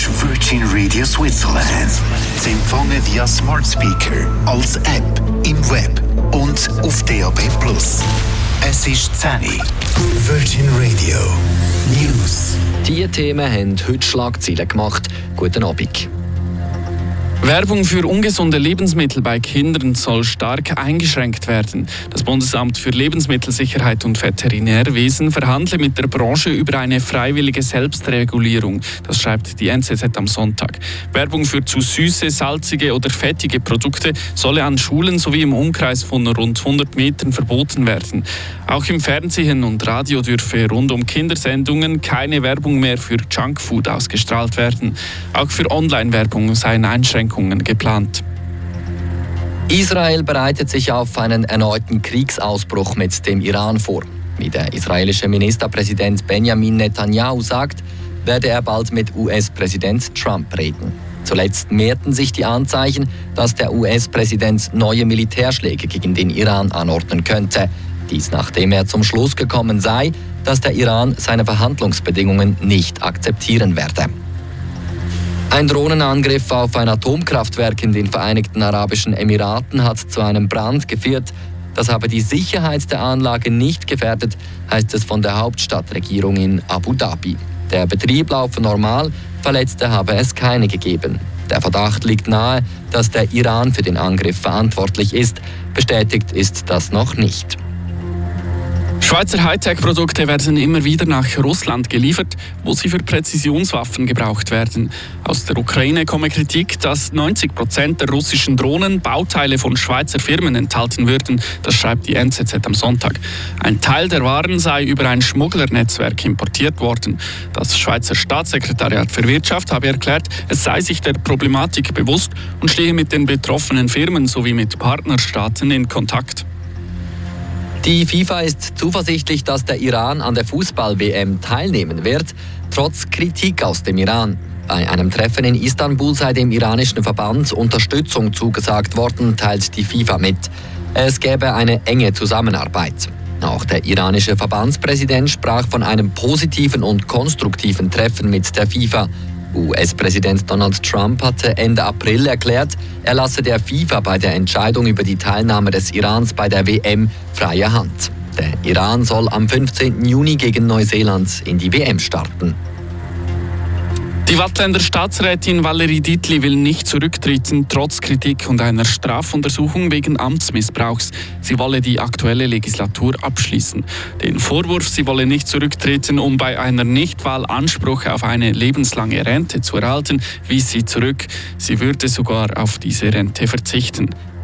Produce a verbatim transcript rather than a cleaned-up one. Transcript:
ist Virgin Radio Switzerland. Zu empfangen via Smart Speaker, als App, im Web und auf D A B plus. Es ist zehn Uhr. Virgin Radio News. Diese Themen haben heute Schlagzeilen gemacht. Guten Abend. Werbung für ungesunde Lebensmittel bei Kindern soll stark eingeschränkt werden. Das Bundesamt für Lebensmittelsicherheit und Veterinärwesen verhandelt mit der Branche über eine freiwillige Selbstregulierung. Das schreibt die N Z Z am Sonntag. Werbung für zu süße, salzige oder fettige Produkte solle an Schulen sowie im Umkreis von rund hundert Metern verboten werden. Auch im Fernsehen und Radio dürfe rund um Kindersendungen keine Werbung mehr für Junkfood ausgestrahlt werden. Auch für Online-Werbung seien Einschränkungen geplant. Israel bereitet sich auf einen erneuten Kriegsausbruch mit dem Iran vor. Wie der israelische Ministerpräsident Benjamin Netanyahu sagt, werde er bald mit U S-Präsident Trump reden. Zuletzt mehrten sich die Anzeichen, dass der U S-Präsident neue Militärschläge gegen den Iran anordnen könnte. Dies nachdem er zum Schluss gekommen sei, dass der Iran seine Verhandlungsbedingungen nicht akzeptieren werde. Ein Drohnenangriff auf ein Atomkraftwerk in den Vereinigten Arabischen Emiraten hat zu einem Brand geführt. Das habe die Sicherheit der Anlage nicht gefährdet, heißt es von der Hauptstadtregierung in Abu Dhabi. Der Betrieb laufe normal, Verletzte habe es keine gegeben. Der Verdacht liegt nahe, dass der Iran für den Angriff verantwortlich ist. Bestätigt ist das noch nicht. Schweizer Hightech-Produkte werden immer wieder nach Russland geliefert, wo sie für Präzisionswaffen gebraucht werden. Aus der Ukraine komme Kritik, dass neunzig Prozent der russischen Drohnen Bauteile von Schweizer Firmen enthalten würden. Das schreibt die N Z Z am Sonntag. Ein Teil der Waren sei über ein Schmugglernetzwerk importiert worden. Das Schweizer Staatssekretariat für Wirtschaft habe erklärt, es sei sich der Problematik bewusst und stehe mit den betroffenen Firmen sowie mit Partnerstaaten in Kontakt. Die FIFA ist zuversichtlich, dass der Iran an der Fußball-W M teilnehmen wird, trotz Kritik aus dem Iran. Bei einem Treffen in Istanbul sei dem iranischen Verband Unterstützung zugesagt worden, teilt die FIFA mit. Es gäbe eine enge Zusammenarbeit. Auch der iranische Verbandspräsident sprach von einem positiven und konstruktiven Treffen mit der FIFA. U S-Präsident Donald Trump hatte Ende April erklärt, er lasse der FIFA bei der Entscheidung über die Teilnahme des Irans bei der W M freie Hand. Der Iran soll am fünfzehnten Juni gegen Neuseeland in die W M starten. Die Waadtländer Staatsrätin Valerie Dietli will nicht zurücktreten, trotz Kritik und einer Strafuntersuchung wegen Amtsmissbrauchs. Sie wolle die aktuelle Legislatur abschließen. Den Vorwurf, sie wolle nicht zurücktreten, um bei einer Nichtwahl Anspruch auf eine lebenslange Rente zu erhalten, wies sie zurück. Sie würde sogar auf diese Rente verzichten.